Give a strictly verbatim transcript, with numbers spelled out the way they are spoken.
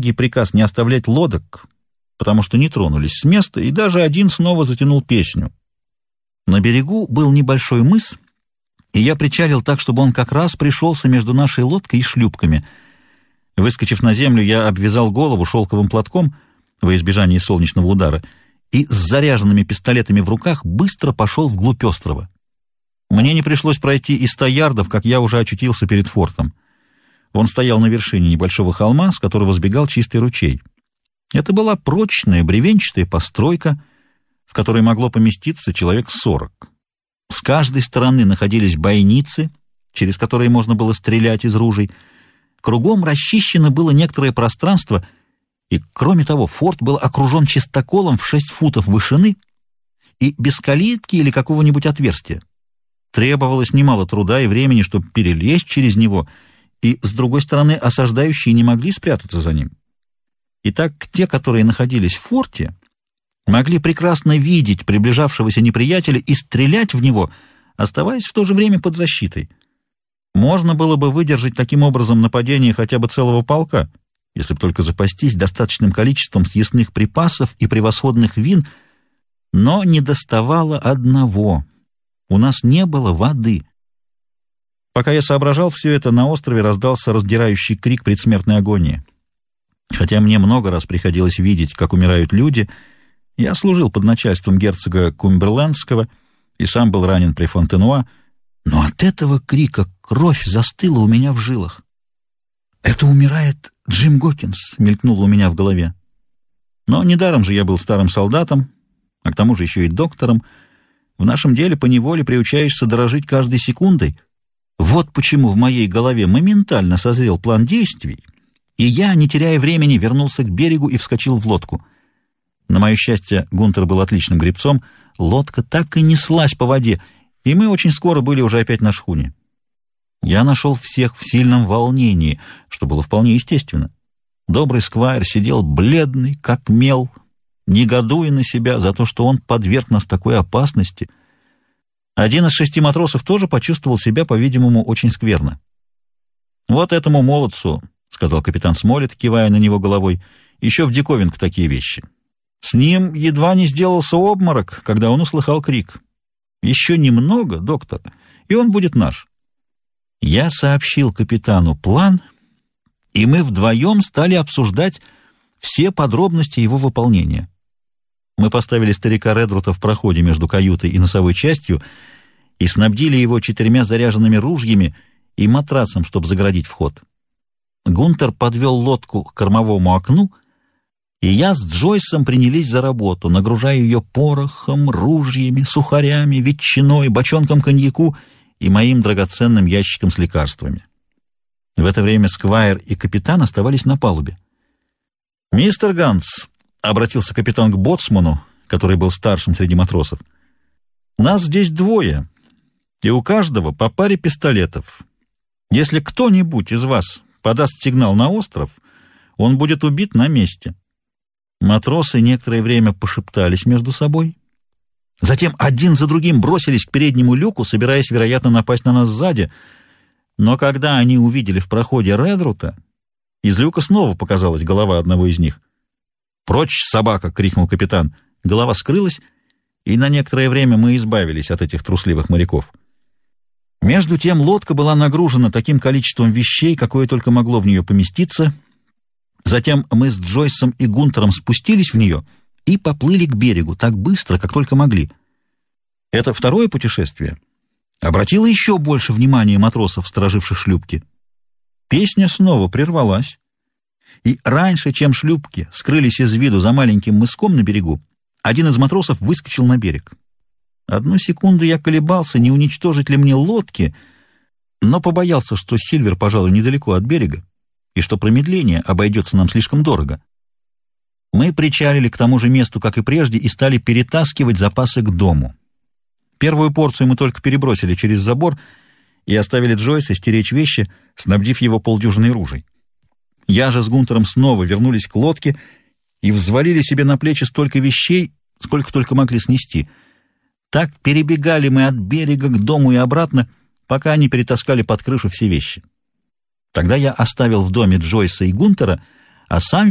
строгий приказ не оставлять лодок, потому что не тронулись с места, и даже один снова затянул песню. На берегу был небольшой мыс, и я причалил так, чтобы он как раз пришелся между нашей лодкой и шлюпками. Выскочив на землю, я обвязал голову шелковым платком во избежание солнечного удара и с заряженными пистолетами в руках быстро пошел вглубь острова. Мне не пришлось пройти и ста ярдов, как я уже очутился перед фортом. Он стоял на вершине небольшого холма, с которого сбегал чистый ручей. Это была прочная бревенчатая постройка, в которой могло поместиться человек сорок. С каждой стороны находились бойницы, через которые можно было стрелять из ружей. Кругом расчищено было некоторое пространство, и, кроме того, форт был окружен чистоколом в шесть футов вышины и без калитки или какого-нибудь отверстия. Требовалось немало труда и времени, чтобы перелезть через него, и, с другой стороны, осаждающие не могли спрятаться за ним. Итак, те, которые находились в форте, могли прекрасно видеть приближавшегося неприятеля и стрелять в него, оставаясь в то же время под защитой. Можно было бы выдержать таким образом нападение хотя бы целого полка, если бы только запастись достаточным количеством съестных припасов и превосходных вин, но недоставало одного — у нас не было воды. Пока я соображал все это, на острове раздался раздирающий крик предсмертной агонии. Хотя мне много раз приходилось видеть, как умирают люди, я служил под начальством герцога Кумберлендского и сам был ранен при Фонтенуа, но от этого крика кровь застыла у меня в жилах. «Это умирает Джим Гокинс», — мелькнуло у меня в голове. Но недаром же я был старым солдатом, а к тому же еще и доктором. В нашем деле поневоле приучаешься дорожить каждой секундой. Вот почему в моей голове моментально созрел план действий, и я, не теряя времени, вернулся к берегу и вскочил в лодку. На мое счастье, Гунтер был отличным гребцом, лодка так и неслась по воде, и мы очень скоро были уже опять на шхуне. Я нашел всех в сильном волнении, что было вполне естественно. Добрый сквайр сидел бледный, как мел, негодуя на себя за то, что он подверг нас такой опасности. Один из шести матросов тоже почувствовал себя, по-видимому, очень скверно. «Вот этому молодцу», — сказал капитан Смолет, кивая на него головой, — «еще в диковинку такие вещи. С ним едва не сделался обморок, когда он услыхал крик. Еще немного, доктор, и он будет наш». Я сообщил капитану план, и мы вдвоем стали обсуждать все подробности его выполнения. Мы поставили старика Редрута в проходе между каютой и носовой частью и снабдили его четырьмя заряженными ружьями и матрасом, чтобы загородить вход. Гунтер подвел лодку к кормовому окну, и я с Джойсом принялись за работу, нагружая ее порохом, ружьями, сухарями, ветчиной, бочонком коньяку и моим драгоценным ящиком с лекарствами. В это время сквайр и капитан оставались на палубе. «Мистер Ганс», — обратился капитан к боцману, который был старшим среди матросов, — «нас здесь двое, и у каждого по паре пистолетов. Если кто-нибудь из вас подаст сигнал на остров, он будет убит на месте». Матросы некоторое время пошептались между собой. Затем один за другим бросились к переднему люку, собираясь, вероятно, напасть на нас сзади. Но когда они увидели в проходе Редрута, из люка снова показалась голова одного из них. «Прочь, собака!» — крикнул капитан. Голова скрылась, и на некоторое время мы избавились от этих трусливых моряков. Между тем лодка была нагружена таким количеством вещей, какое только могло в нее поместиться. Затем мы с Джойсом и Гунтером спустились в нее и поплыли к берегу так быстро, как только могли. Это второе путешествие обратило еще больше внимания матросов, стороживших шлюпки. Песня снова прервалась, и раньше, чем шлюпки скрылись из виду за маленьким мыском на берегу, один из матросов выскочил на берег. Одну секунду я колебался, не уничтожить ли мне лодки, но побоялся, что Сильвер, пожалуй, недалеко от берега, и что промедление обойдется нам слишком дорого. Мы причалили к тому же месту, как и прежде, и стали перетаскивать запасы к дому. Первую порцию мы только перебросили через забор и оставили Джойса стеречь вещи, снабдив его полдюжиной ружей. Я же с Гунтером снова вернулись к лодке и взвалили себе на плечи столько вещей, сколько только могли снести. Так перебегали мы от берега к дому и обратно, пока они перетаскали под крышу все вещи. Тогда я оставил в доме Джойса и Гунтера, а сам